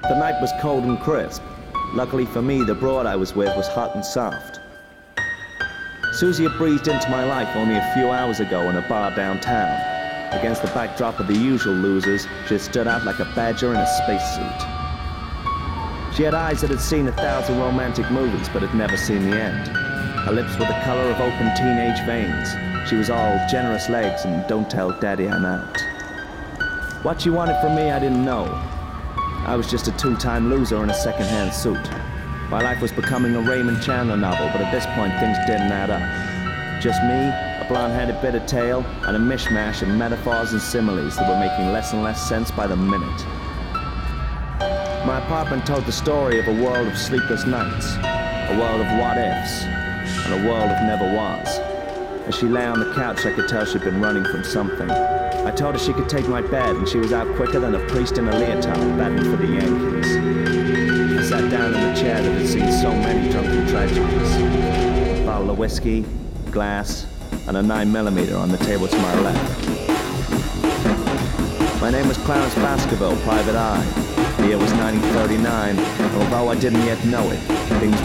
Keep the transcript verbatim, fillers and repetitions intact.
The night was cold and crisp. Luckily for me, the broad I was with was hot and soft. Susie had breezed into my life only a few hours ago in a bar downtown. Against the backdrop of the usual losers, she had stood out like a badger in a spacesuit. She had eyes that had seen a thousand romantic movies, but had never seen the end. Her lips were the color of open teenage veins. She was all generous legs and don't tell daddy I'm out. What she wanted from me, I didn't know. I was just a two-time loser in a second-hand suit. My life was becoming a Raymond Chandler novel, but at this point things didn't add up. Just me, a blonde-headed bit of tale, and a mishmash of metaphors and similes that were making less and less sense by the minute. My apartment told the story of a world of sleepless nights, a world of what-ifs, and a world of never was. As she lay on the couch, I could tell she'd been running from something. I told her she could take my bed, and she was out quicker than a priest in a leotard batting for the Yankees. I sat down in the chair that had seen so many drunken tragedies. A bottle of whiskey, glass, and a nine millimeter on the table to my left. My name was Clarence Baskerville, Private Eye. The year was nineteen thirty-nine, and although I didn't yet know it, things